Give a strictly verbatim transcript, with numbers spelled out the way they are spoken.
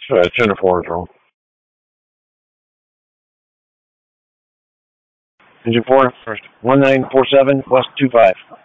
So uh, Center four is wrong. Engine four, first one nine four seven West two five.